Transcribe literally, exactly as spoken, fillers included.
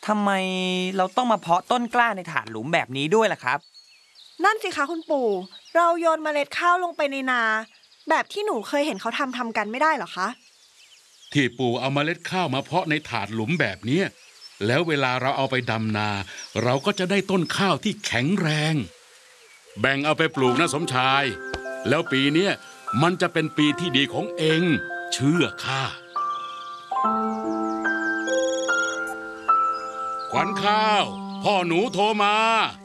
ทำไมเราต้องมาเพาะต้นกล้าในถาดหลุมแบบนี้ด้วยล่ะครับนั่นสิคะคุณปู่เราโยนเมล็ดข้าวลงไปในนาแบบที่หนูเคยเห็นเขาทำทำกันไม่ได้เหรอคะที่ปู่เอาเมล็ดข้าวมาเพาะในถาดหลุมแบบเนี้ยแล้วเวลาเราเอาไปดำนาเราก็จะได้ต้นข้าวที่แข็งแรงแบ่งเอาไปปลูกนะสมชายแล้วปีเนี้ยมันจะเป็นปีที่ดีของเองเชื่อข้าขวัญข้าวพ่อหนูโทรมา